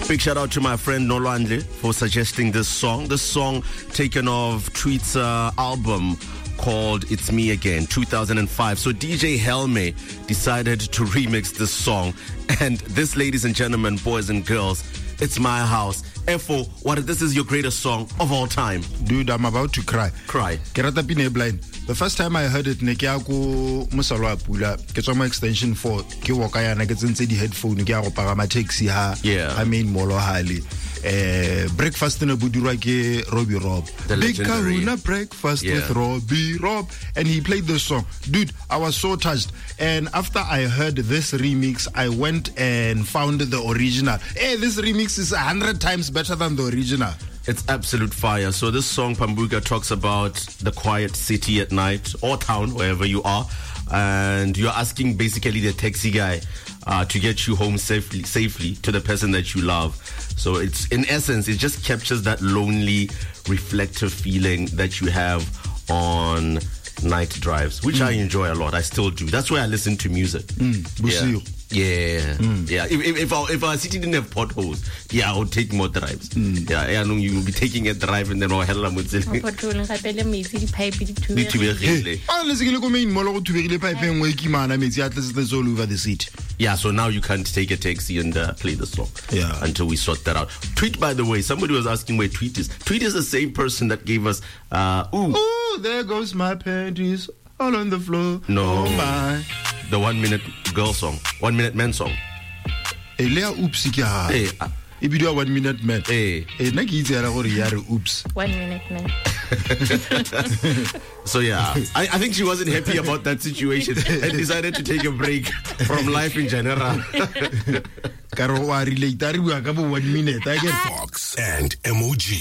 Big shout out to my friend Nolwandle for suggesting this song. This song taken off Tweet's album called It's Me Again, 2005. So DJ Helme decided to remix this song. And this, ladies and gentlemen, boys and girls, it's my house. Efo, what? This is your greatest song of all time. Dude, I'm about to cry. Cry. Kerata Pine Blind. The first time I heard it, ne ke ako Mosalwa Pula, ke tswa mo extension 4, ke woka yana ke tsentse di headphone ke a go pagama taxi ha. Yeah. I mean Molo Hali. Breakfast in a budurwa ke Robbie Rob. The Big legendary. Karuna breakfast with Robbie Rob. And he played the song. Dude, I was so touched. And after I heard this remix, I went and found the original. Hey, this remix is 100 times better than the original. It's absolute fire. So this song, Pambuka, talks about the quiet city at night or town, wherever you are. And you're asking basically the taxi guy to get you home safely to the person that you love. So it's, in essence, it just captures that lonely, reflective feeling that you have on night drives, which I enjoy a lot. I still do. That's why I listen to music. Yeah. If our city didn't have potholes, I would take more drives. I know you will be taking a drive and then hell I'm with Yeah, so now you can't take a taxi and play the song until we sort that out. Tweet, by the way, somebody was asking where Tweet is. Tweet is the same person that gave us Ooh, there goes my panties all on the floor. No. Oh my. The 1 minute girl song, 1 minute man song. Lea oops ke ha. Hey, E bidiwa 1 minute man. hey. Nna ke itse gore yare oops. 1 minute man. So yeah, I think she wasn't happy about that situation and decided to take a break from life in general. Ka re wa relate a re bua ka bo 1 minute again. Fox and MOG.